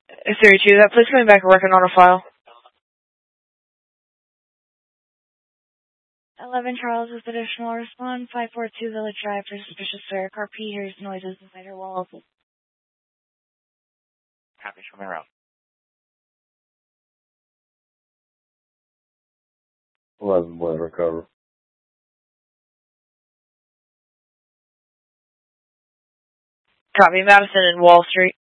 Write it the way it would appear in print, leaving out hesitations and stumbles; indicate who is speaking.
Speaker 1: 32, that please coming back and working on a file.
Speaker 2: 11 Charles with additional respond. 542 Village Drive for suspicious fare. Car P hears noises inside her walls.
Speaker 3: Copy from my route.
Speaker 4: 11 boy recover.
Speaker 1: Copy, Madison and Wall Street.